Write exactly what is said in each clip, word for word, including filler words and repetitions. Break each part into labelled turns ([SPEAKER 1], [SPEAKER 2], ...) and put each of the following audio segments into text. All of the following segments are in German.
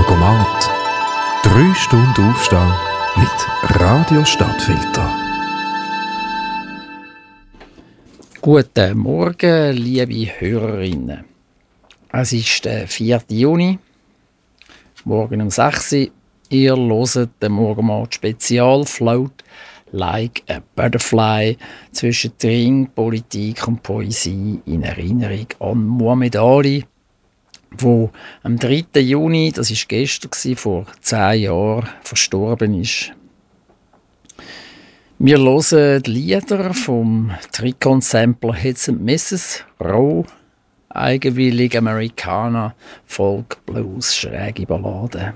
[SPEAKER 1] Morgomat. Drei Stunden Aufstehen mit Radio Stadtfilter.
[SPEAKER 2] Guten Morgen, liebe Hörerinnen. Es ist der vierte Juni, morgen um sechs Uhr. Ihr hört den Morgenmat Spezial «Float like a Butterfly» zwischen Trink, Politik und Poesie in Erinnerung an Muhammad Ali, wo am dritten Juni, das war gestern, vor zehn Jahren, verstorben ist. Wir hören die Lieder vom Tricon-Sampler Hits and Misses, Roh, eigenwillig Amerikaner, Folk, Blues, schräge Balladen.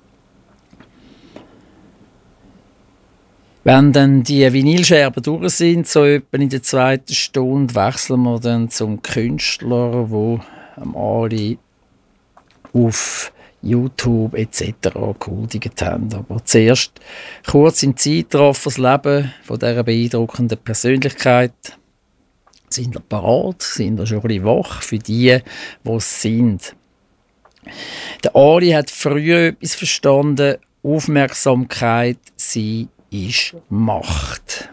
[SPEAKER 2] Wenn dann die Vinylscherben durch sind, so etwa in der zweiten Stunde, wechseln wir dann zum Künstler, wo am Ali auf YouTube et cetera gehuldigt haben. Aber zuerst kurz im Zeitraffer das Leben von dieser beeindruckenden Persönlichkeit. Sind ihr parat? Sind ihr schon ein bisschen wach für die, die es sind? Der Ali hat früher etwas verstanden: Aufmerksamkeit, sie ist Macht.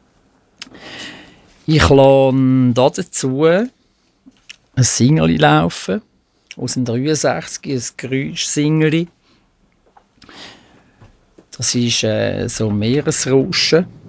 [SPEAKER 2] Ich lasse dazu ein Single laufen aus dem dreiundsechzig, ein Geräusch-Singeli. Das ist äh, so Meeresrauschen.